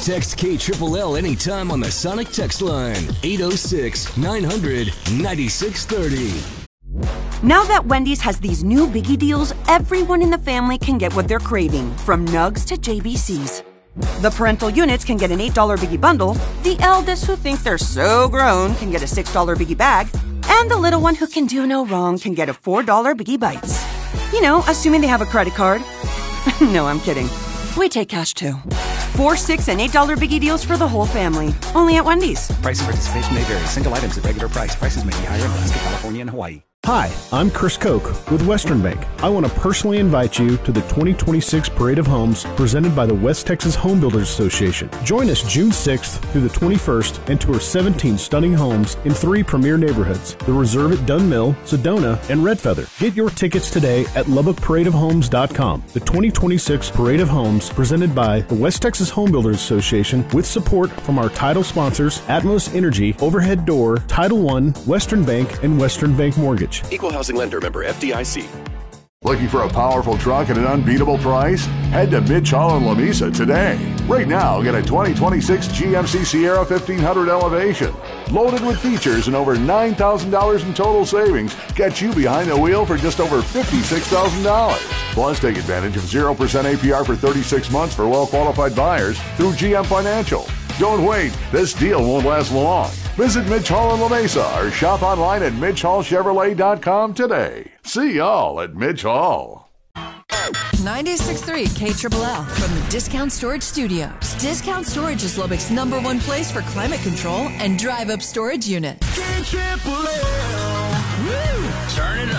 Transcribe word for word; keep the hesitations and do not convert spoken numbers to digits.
Text K L L anytime on the Sonic text line, eight oh six, nine hundred, ninety-six thirty. Now that Wendy's has these new biggie deals, everyone in the family can get what they're craving, from Nugs to J B Cs. The parental units can get an eight dollar biggie bundle, the eldest who think they're so grown can get a six dollar biggie bag, and the little one who can do no wrong can get a four dollar biggie bites. You know, assuming they have a credit card. No, I'm kidding. We take cash too. Four, six, and eight dollar biggie deals for the whole family. Only at Wendy's. Price and participation may vary. Single items at regular price. Prices may be higher in Alaska, California, and Hawaii. Hi, I'm Chris Koch with Western Bank. I want to personally invite you to the twenty twenty-six Parade of Homes presented by the West Texas Home Builders Association. Join us June sixth through the twenty-first and tour seventeen stunning homes in three premier neighborhoods, the Reserve at Dunn Mill, Sedona, and Red Feather. Get your tickets today at Lubbock Parade of Homes dot com. The twenty twenty-six Parade of Homes presented by the West Texas Home Builders Association with support from our title sponsors, Atmos Energy, Overhead Door, Title One, Western Bank, and Western Bank Mortgage. Equal housing lender, member F D I C. Looking for a powerful truck at an unbeatable price? Head to Mitch Hall and Lamesa today. Right now, get a twenty twenty-six G M C Sierra fifteen hundred Elevation. Loaded with features and over nine thousand dollars in total savings, get you behind the wheel for just over fifty-six thousand dollars. Plus, take advantage of zero percent A P R for thirty-six months for well-qualified buyers through G M Financial. Don't wait. This deal won't last long. Visit Mitch Hall and La Mesa or shop online at Mitch Hall Chevrolet dot com today. See y'all at Mitch Hall. ninety-six point three K L L from the Discount Storage Studios. Discount Storage is Lubbock's number one place for climate control and drive-up storage units. K L L. Woo! Turn it up.